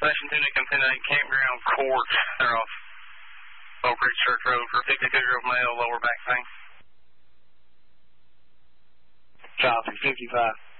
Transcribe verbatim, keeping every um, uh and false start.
Station two, Nick, ten eight, Campground Court. They're off Oak Ridge Church Road for fifty-two-year-old male, lower back pain. Copy, fifty-five.